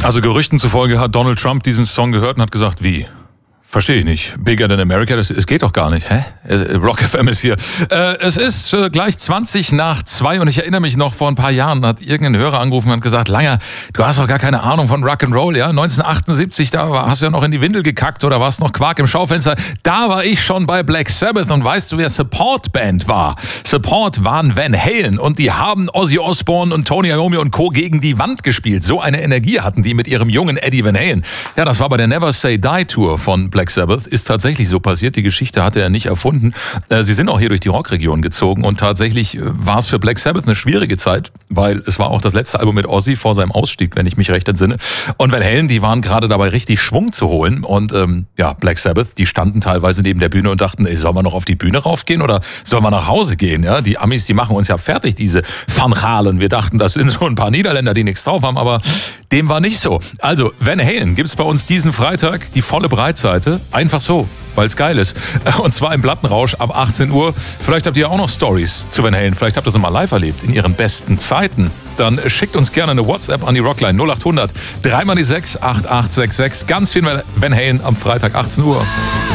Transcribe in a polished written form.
Also Gerüchten zufolge hat Donald Trump diesen Song gehört und hat gesagt, wie? Verstehe ich nicht. Bigger than America, es geht doch gar nicht. Hä? Rock FM ist hier. Es ist gleich 2:20 und ich erinnere mich noch, vor ein paar Jahren hat irgendein Hörer angerufen und hat gesagt, Langer, du hast doch gar keine Ahnung von Rock'n'Roll, ja? 1978, hast du ja noch in die Windel gekackt oder warst noch Quark im Schaufenster. Da war ich schon bei Black Sabbath und weißt du, wer Support-Band war? Support waren Van Halen und die haben Ozzy Osbourne und Tony Iommi und Co. gegen die Wand gespielt. So eine Energie hatten die mit ihrem jungen Eddie Van Halen. Ja, das war bei der Never Say Die Tour von Black Sabbath, ist tatsächlich so passiert. Die Geschichte hat er nicht erfunden. Sie sind auch hier durch die Rockregion gezogen und tatsächlich war es für Black Sabbath eine schwierige Zeit, weil es war auch das letzte Album mit Ozzy vor seinem Ausstieg, wenn ich mich recht entsinne. Und Van Halen, die waren gerade dabei, richtig Schwung zu holen und Black Sabbath, die standen teilweise neben der Bühne und dachten, sollen wir noch auf die Bühne raufgehen oder sollen wir nach Hause gehen? Ja, die Amis, die machen uns ja fertig, diese Van Halen. Wir dachten, das sind so ein paar Niederländer, die nichts drauf haben, aber dem war nicht so. Also, Van Halen gibt's bei uns diesen Freitag, die volle Breitseite. Einfach so, weil es geil ist. Und zwar im Plattenrausch ab 18 Uhr. Vielleicht habt ihr auch noch Stories zu Van Halen. Vielleicht habt ihr es mal live erlebt, in ihren besten Zeiten. Dann schickt uns gerne eine WhatsApp an die Rockline 0800 3x6 8866. Ganz viel Van Halen am Freitag 18 Uhr.